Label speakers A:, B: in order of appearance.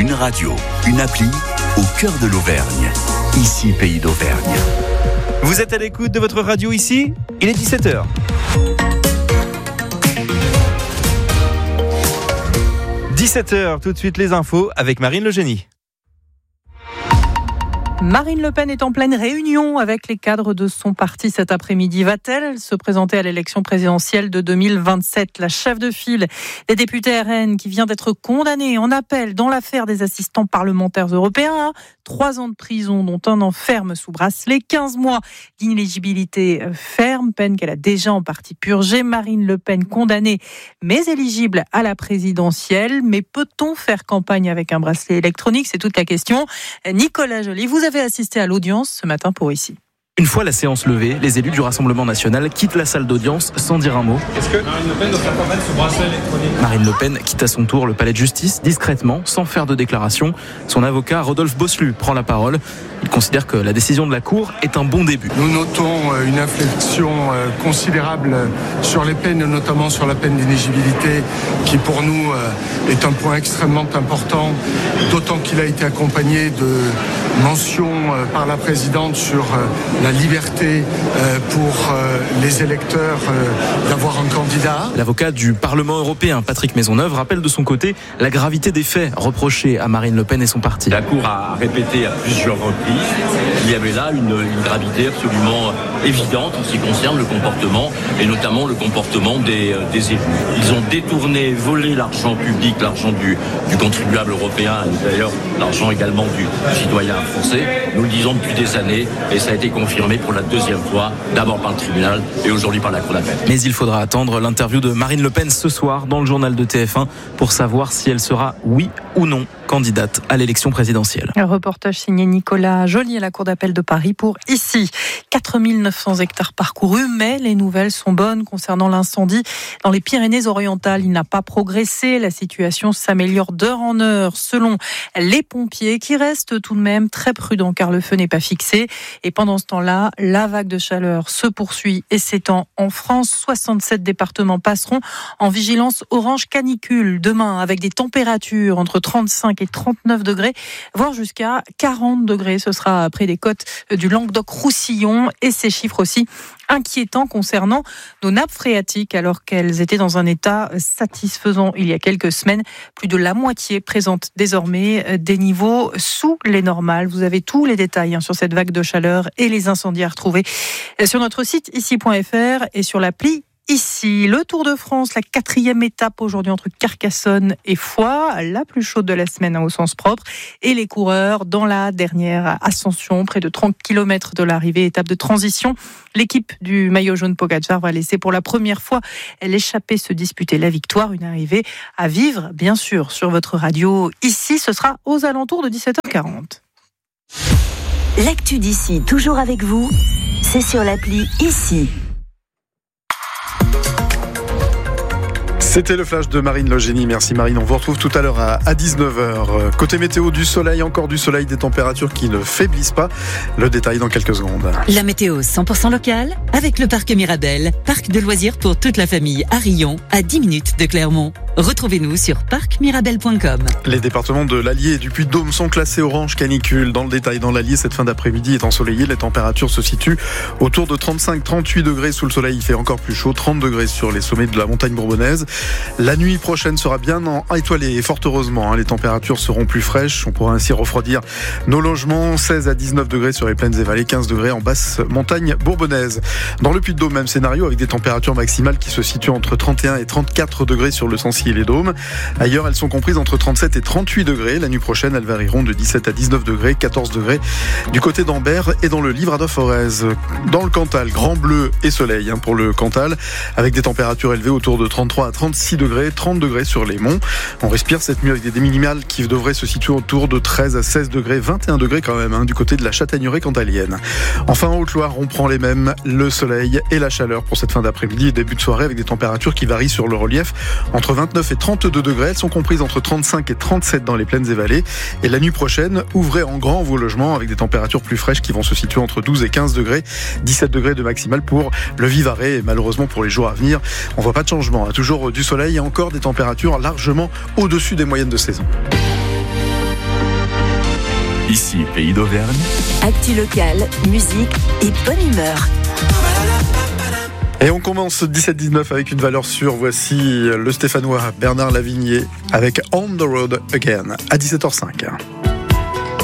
A: Une radio, une appli au cœur de l'Auvergne. Ici, Pays d'Auvergne.
B: Vous êtes à l'écoute de votre radio ici ? Il est 17h. « 17h, tout de suite les infos avec Marine Le Génie.
C: Marine Le Pen est en pleine réunion avec les cadres de son parti cet après-midi. Va-t-elle se présenter à l'élection présidentielle de 2027 ? La chef de file des députés RN qui vient d'être condamnée en appel dans l'affaire des assistants parlementaires européens. 3 ans de prison, dont 1 an ferme sous bracelet, 15 mois d'inéligibilité ferme, peine qu'elle a déjà en partie purgée. Marine Le Pen condamnée mais éligible à la présidentielle. Mais peut-on faire campagne avec un bracelet électronique ? C'est toute la question. Nicolas Joly, vous avez assisté à l'audience ce matin pour Ici.
D: Une fois la séance levée, les élus du Rassemblement national quittent la salle d'audience sans dire un mot.
E: Est-ce que Marine Le Pen doit faire campagne sous bracelet électronique ?
D: Marine Le Pen quitte à son tour le palais de justice, discrètement, sans faire de déclaration. Son avocat, Rodolphe Bosselu, prend la parole. Il considère que la décision de la Cour est un bon début.
F: Nous notons une inflexion considérable sur les peines, notamment sur la peine d'inéligibilité, qui pour nous est un point extrêmement important, d'autant qu'il a été accompagné de mentions par la présidente sur la liberté pour les électeurs d'avoir un candidat.
D: L'avocat du Parlement européen, Patrick Maisonneuve, rappelle de son côté la gravité des faits reprochés à Marine Le Pen et son parti.
G: La Cour a répété à plusieurs reprises qu'il y avait là une gravité absolument évidente en ce qui concerne le comportement, et notamment le comportement des élus. Ils ont détourné, volé l'argent public, l'argent du contribuable européen, et d'ailleurs l'argent également du citoyen français. Nous le disons depuis des années, et ça a été confirmé pour la 2e fois, d'abord par le tribunal et aujourd'hui par la Cour d'appel.
D: Mais il faudra attendre l'interview de Marine Le Pen ce soir dans le journal de TF1 pour savoir si elle sera, oui ou non, candidate à l'élection présidentielle.
C: Un reportage signé Nicolas Joly à la Cour d'appel de Paris pour Ici. 4900 hectares parcourus, mais les nouvelles sont bonnes concernant l'incendie dans les Pyrénées-Orientales. Il n'a pas progressé, la situation s'améliore d'heure en heure selon les pompiers qui restent tout de même très prudents car le feu n'est pas fixé. Et pendant ce temps-là, la vague de chaleur se poursuit et s'étend en France. 67 départements passeront en vigilance orange canicule demain avec des températures entre 35 et 39 degrés, voire jusqu'à 40 degrés. Ce sera près des côtes du Languedoc-Roussillon et ces chiffres aussi inquiétants concernant nos nappes phréatiques alors qu'elles étaient dans un état satisfaisant il y a quelques semaines. Plus de la moitié présente désormais des niveaux sous les normales. Vous avez tous les détails sur cette vague de chaleur et les incendies à retrouver sur notre site ici.fr et sur l'appli Ici. Le Tour de France, la 4e étape aujourd'hui entre Carcassonne et Foix, la plus chaude de la semaine au sens propre, et les coureurs dans la dernière ascension, près de 30 km de l'arrivée, étape de transition. L'équipe du maillot jaune Pogačar va laisser pour la première fois l'échappée se disputer la victoire, une arrivée à vivre bien sûr sur votre radio Ici, ce sera aux alentours de 17h40.
H: L'actu d'Ici, toujours avec vous, c'est sur l'appli Ici.
I: C'était le flash de Marine Le Génie. Merci Marine, on vous retrouve tout à l'heure à 19h. Côté météo, du soleil, encore du soleil, des températures qui ne faiblissent pas. Le détail dans quelques secondes.
J: La météo 100% locale avec le parc Mirabel, parc de loisirs pour toute la famille à Rion, à 10 minutes de Clermont. Retrouvez-nous sur parcmirabel.com.
I: Les départements de l'Allier et du Puy-de-Dôme sont classés orange canicule. Dans le détail, dans l'Allier, cette fin d'après-midi est ensoleillée. Les températures se situent autour de 35-38 degrés sous le soleil. Il fait encore plus chaud, 30 degrés sur les sommets de la montagne bourbonnaise. La nuit prochaine sera bien étoilée et fort heureusement. Les températures seront plus fraîches. On pourra ainsi refroidir nos logements. 16 à 19 degrés sur les plaines et vallées, 15 degrés en basse montagne bourbonnaise. Dans le Puy-de-Dôme, même scénario avec des températures maximales qui se situent entre 31 et 34 degrés sur le Sancy et les Dômes. Ailleurs, elles sont comprises entre 37 et 38 degrés. La nuit prochaine, elles varieront de 17 à 19 degrés, 14 degrés du côté d'Ambert et dans le Livradois-Forez. Dans le Cantal, grand bleu et soleil pour le Cantal, avec des températures élevées autour de 33 à 36 degrés, 30 degrés sur les monts. On respire cette nuit avec des minimales qui devraient se situer autour de 13 à 16 degrés, 21 degrés quand même, du côté de la Châtaigneraie cantalienne. Enfin, en Haute-Loire, on prend les mêmes, le soleil et la chaleur pour cette fin d'après-midi et début de soirée avec des températures qui varient sur le relief entre 29 et 32 degrés. Elles sont comprises entre 35 et 37 dans les plaines et vallées. Et la nuit prochaine, ouvrez en grand vos logements avec des températures plus fraîches qui vont se situer entre 12 et 15 degrés, 17 degrés de maximal pour le Vivarais. Et malheureusement pour les jours à venir, on voit pas de changement. Toujours du soleil et encore des températures largement au-dessus des moyennes de saison.
A: Ici, pays d'Auvergne.
H: Actu locale, musique et bonne humeur.
I: Et on commence 17-19 avec une valeur sûre. Voici le Stéphanois Bernard Lavigné avec On the Road Again à 17h05.